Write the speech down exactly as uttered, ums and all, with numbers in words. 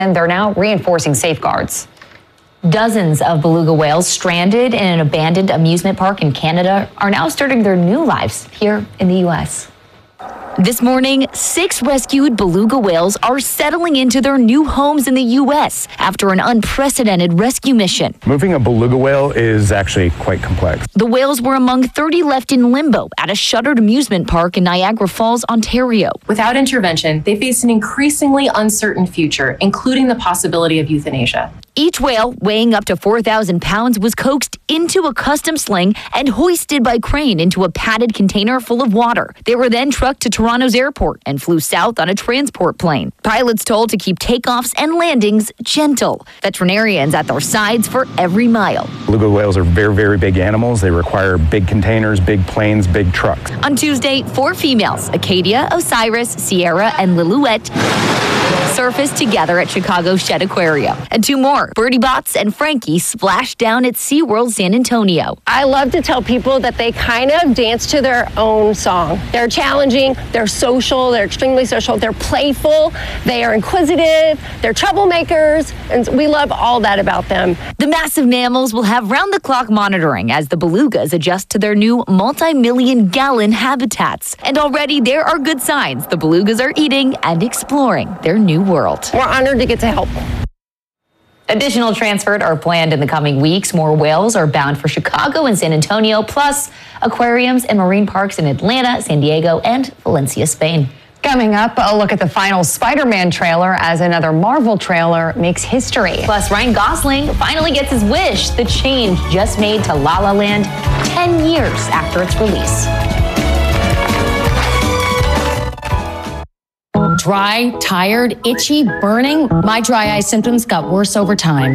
and they're now reinforcing safeguards. Dozens of beluga whales stranded in an abandoned amusement park in Canada are now starting their new lives here in the U S. This morning, six rescued beluga whales are settling into their new homes in the U S after an unprecedented rescue mission. Moving a beluga whale is actually quite complex. The whales were among thirty left in limbo at a shuttered amusement park in Niagara Falls, Ontario. Without intervention, they face an increasingly uncertain future, including the possibility of euthanasia. Each whale, weighing up to four thousand pounds, was coaxed into a custom sling and hoisted by crane into a padded container full of water. They were then trucked to Toronto's airport and flew south on a transport plane. Pilots told to keep takeoffs and landings gentle. Veterinarians at their sides for every mile. Beluga whales are very, very big animals. They require big containers, big planes, big trucks. On Tuesday, four females, Acadia, Osiris, Sierra, and Lillooet, surfaced together at Chicago's Shed Aquarium. And two more, Birdie Bots and Frankie, splashed down at SeaWorld San Antonio. I love to tell people that they kind of dance to their own song. They're challenging, they're social, they're extremely social, they're playful, they are inquisitive, they're troublemakers, and we love all that about them. The massive mammals will have round-the-clock monitoring as the belugas adjust to their new multi-million gallon habitats. And already there are good signs the belugas are eating and exploring their new world. We're honored to get to help. Additional transfers are planned in the coming weeks. More whales are bound for Chicago and San Antonio, plus aquariums and marine parks in Atlanta, San Diego, and Valencia, Spain. Coming up, a look at the final Spider-Man trailer as another Marvel trailer makes history. Plus, Ryan Gosling finally gets his wish, the change just made to La La Land ten years after its release. Dry, tired, itchy, burning. My dry eye symptoms got worse over time.